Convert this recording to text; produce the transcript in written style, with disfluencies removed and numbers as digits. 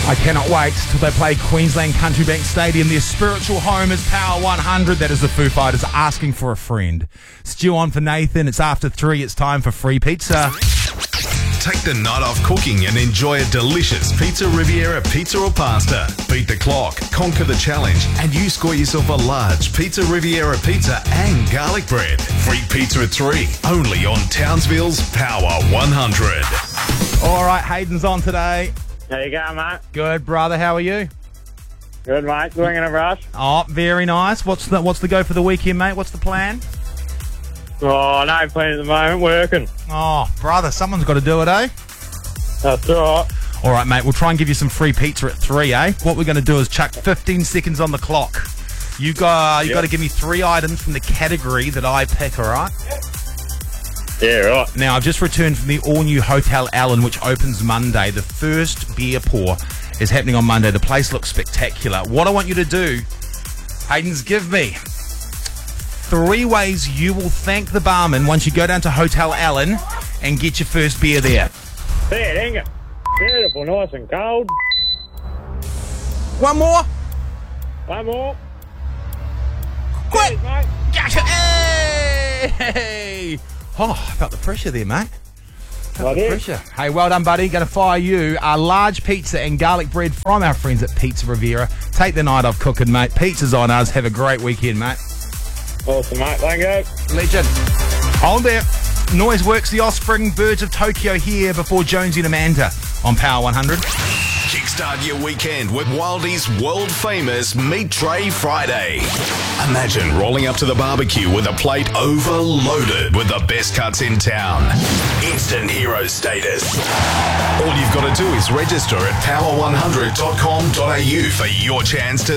I cannot wait till they play Queensland Country Bank Stadium. Their spiritual home is Power 100. That is the Foo Fighters asking for a friend. Stew on for Nathan. It's after 3. It's time for free pizza. Take the night off cooking and enjoy a delicious Pizza Riviera pizza or pasta. Beat the clock, conquer the challenge, and you score yourself a large Pizza Riviera pizza and garlic bread. Free pizza at 3, only on Townsville's Power 100. All right, Hayden's on today. How you going, mate? Good, brother. How are you? Good, mate. Doing in a rush? Oh, very nice. What's the go for the weekend, mate? What's the plan? Oh, no plan at the moment. Working. Oh, brother, someone's got to do it, eh? That's right. All right, mate, we'll try and give you some free pizza at 3, eh? What we're going to do is chuck 15 seconds on the clock. You got to give me 3 items from the category that I pick, all right? Yeah, right. Now, I've just returned from the all-new Hotel Allen, which opens Monday. The first beer pour is happening on Monday. The place looks spectacular. What I want you to do, Hayden's, give me 3 ways you will thank the barman once you go down to Hotel Allen and get your first beer there. Fair dinkum. Beautiful, nice and cold. One more. One more. Quick. Cheers, mate. Gotcha. Hey! Oh, I felt the pressure there, mate. I did. Pressure. Hey, well done, buddy. Going to fire you a large pizza and garlic bread from our friends at Pizza Riviera. Take the night off cooking, mate. Pizza's on us. Have a great weekend, mate. Awesome, mate. Thank you. Legend. Hold there. Noise Works, The Offspring, Birds of Tokyo here before Jonesy and Amanda on Power 100. Kickstart your weekend with Wildie's world-famous Meat Tray Friday. Imagine rolling up to the barbecue with a plate overloaded with the best cuts in town. Instant hero status. All you've got to do is register at power100.com.au for your chance to